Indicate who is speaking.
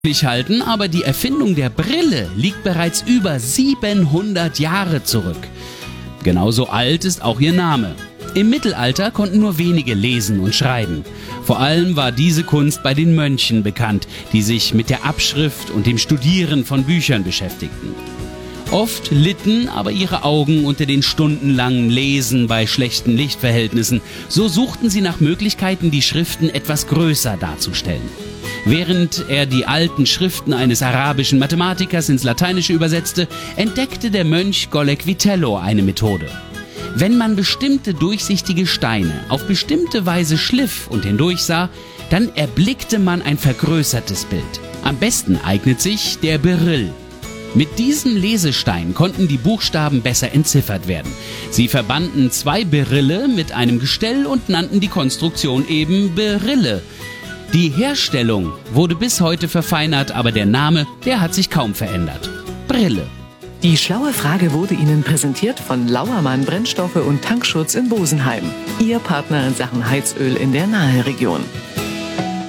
Speaker 1: halten, aber die Erfindung der Brille liegt bereits über 700 Jahre zurück. Genauso alt ist auch ihr Name. Im Mittelalter konnten nur wenige lesen und schreiben. Vor allem war diese Kunst bei den Mönchen bekannt, die sich mit der Abschrift und dem Studieren von Büchern beschäftigten. Oft litten aber ihre Augen unter den stundenlangen Lesen bei schlechten Lichtverhältnissen. So suchten sie nach Möglichkeiten, die Schriften etwas größer darzustellen. Während er die alten Schriften eines arabischen Mathematikers ins Lateinische übersetzte, entdeckte der Mönch Golec Vitello eine Methode. Wenn man bestimmte durchsichtige Steine auf bestimmte Weise schliff und hindurchsah, dann erblickte man ein vergrößertes Bild. Am besten eignet sich der Beryll. Mit diesem Lesestein konnten die Buchstaben besser entziffert werden. Sie verbanden zwei Berylle mit einem Gestell und nannten die Konstruktion eben Berille. Die Herstellung wurde bis heute verfeinert, aber der Name, der hat sich kaum verändert. Brille.
Speaker 2: Die schlaue Frage wurde Ihnen präsentiert von Lauermann Brennstoffe und Tankschutz in Bosenheim. Ihr Partner in Sachen Heizöl in der Naheregion.